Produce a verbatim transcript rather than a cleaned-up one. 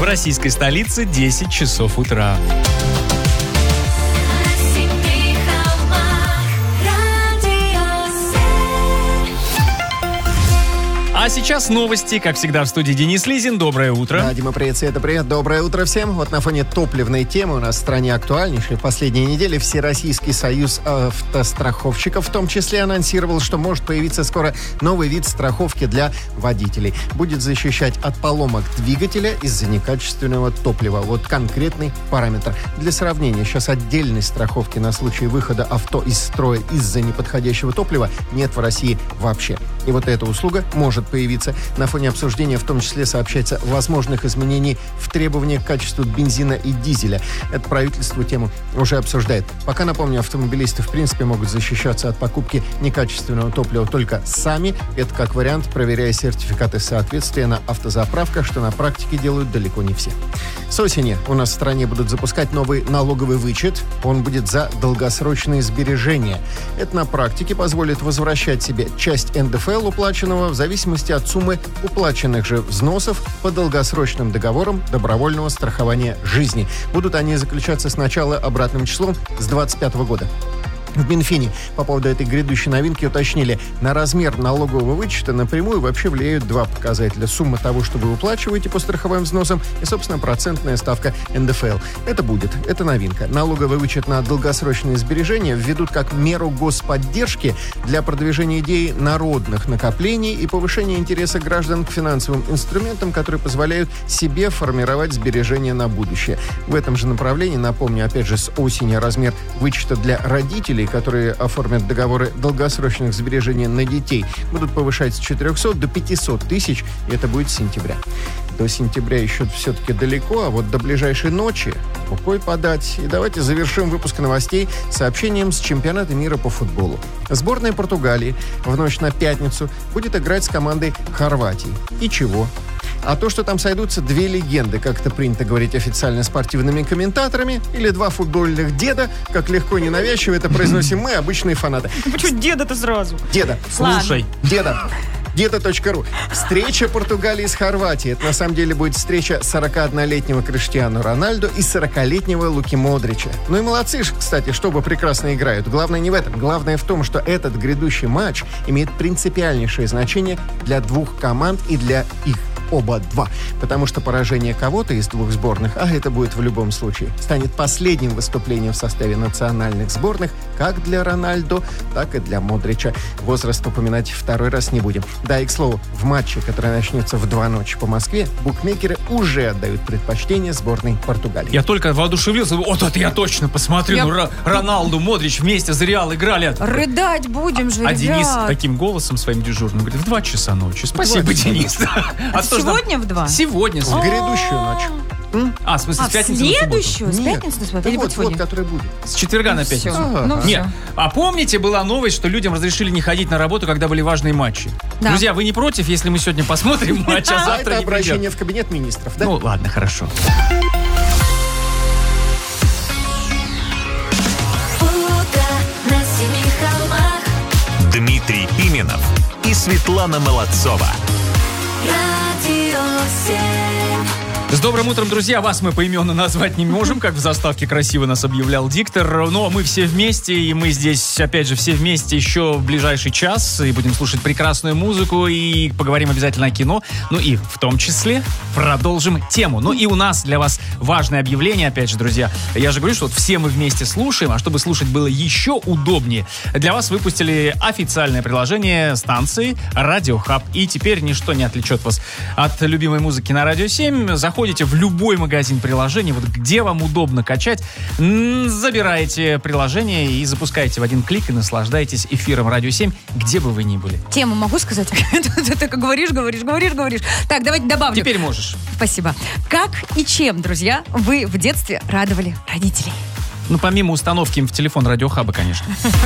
российской столице десять часов утра. А сейчас новости. Как всегда, в студии Денис Лизин. Доброе утро. Да, Дима, привет, Света, привет. Доброе утро всем. Вот на фоне топливной темы у нас в стране актуальнейшей. В последние недели Всероссийский союз автостраховщиков в том числе анонсировал, что может появиться скоро новый вид страховки для водителей. Будет защищать от поломок двигателя из-за некачественного топлива. Вот конкретный параметр. Для сравнения, сейчас отдельной страховки на случай выхода авто из строя из-за неподходящего топлива нет в России вообще. И вот эта услуга может появиться. На фоне обсуждения в том числе сообщается о возможных изменений в требованиях к качеству бензина и дизеля. Это правительство тему уже обсуждает. Пока, напомню, автомобилисты в принципе могут защищаться от покупки некачественного топлива только сами. Это как вариант, проверяя сертификаты соответствия на автозаправках, что на практике делают далеко не все. С осени у нас в стране будут запускать новый налоговый вычет. Он будет за долгосрочные сбережения. Это на практике позволит возвращать себе часть эн дэ эф эл уплаченного в зависимости от суммы уплаченных же взносов по долгосрочным договорам добровольного страхования жизни. Будут они заключаться сначала обратным числом с двадцать пятого года. В Минфине по поводу этой грядущей новинки уточнили, на размер налогового вычета напрямую вообще влияют два показателя. Сумма того, что вы уплачиваете по страховым взносам, и, собственно, процентная ставка эн дэ эф эл. Это будет, это новинка. Налоговый вычет на долгосрочные сбережения введут как меру господдержки для продвижения идеи народных накоплений и повышения интереса граждан к финансовым инструментам, которые позволяют себе формировать сбережения на будущее. В этом же направлении, напомню, опять же, с осени размер вычета для родителей, которые оформят договоры долгосрочных сбережений на детей, будут повышать с четырехсот до пятисот тысяч, и это будет с сентября. До сентября еще все-таки далеко, а вот до ближайшей ночи рукой подать. И давайте завершим выпуск новостей сообщением с чемпионата мира по футболу. Сборная Португалии в ночь на пятницу будет играть с командой Хорватии. И чего? А то, что там сойдутся две легенды, как это принято говорить официально спортивными комментаторами, или два футбольных деда, как легко и ненавязчиво это произносим мы, обычные фанаты. Почему деда-то сразу? Деда. Слушай. Деда. деда точка ру. Встреча Португалии с Хорватией. Это на самом деле будет встреча сорокаоднолетнего Криштиану Роналду и сорокалетнего Луки Модрича. Ну и молодцы же, кстати, что оба прекрасно играют. Главное не в этом. Главное в том, что этот грядущий матч имеет принципиальнейшее значение для двух команд и для их оба два. Потому что поражение кого-то из двух сборных, а это будет в любом случае, станет последним выступлением в составе национальных сборных как для Рональдо, так и для Модрича. Возраст упоминать второй раз не будем. Да, и к слову, в матче, который начнется в два ночи по Москве, букмекеры уже отдают предпочтение сборной Португалии. Я только воодушевился. Вот это я точно посмотрю. Я... Ну, Р- Роналду, Модрич вместе за Реал играли. Рыдать будем же, А ребят. Денис таким голосом своим дежурным говорит, в два часа ночи. Спасибо, Денис. А сегодня в два? Сегодня. В грядущую ночь. М? А, в смысле, А с в пятницы на субботу? следующую? С Нет. пятницы на субботу? Да Или вот, вот сегодня? вот, который будет. С четверга на пятницу. Всё. Ну, Нет. всё. А помните, была новость, что людям разрешили не ходить на работу, когда были важные матчи? Да. Друзья, вы не против, если мы сегодня посмотрим матч, а А завтра это не обращение придем? в кабинет министров, да? Ну, ладно, хорошо. Дмитрий Пименов и Светлана Молодцова. С добрым утром, друзья. Вас мы поименно назвать не можем, как в заставке красиво нас объявлял диктор. Но мы все вместе, и мы здесь, опять же, все вместе еще в ближайший час. И будем слушать прекрасную музыку, и поговорим обязательно о кино. Ну и в том числе продолжим тему. Ну и у нас для вас важное объявление, опять же, друзья. Я же говорю, что вот все мы вместе слушаем, а чтобы слушать было еще удобнее, для вас выпустили официальное приложение станции Радио Хаб. И теперь ничто не отвлечет вас от любимой музыки на Радио семь. Заходите в любой магазин приложений, вот где вам удобно качать, забираете приложение и запускаете в один клик и наслаждаетесь эфиром Радио семь, где бы вы ни были. Тему могу сказать? Ты только говоришь, говоришь, говоришь, говоришь. Так, давайте добавлю. Теперь можешь. Спасибо. Как и чем, друзья, вы в детстве радовали родителей? Ну, помимо установки им в телефон Радиохаба, конечно.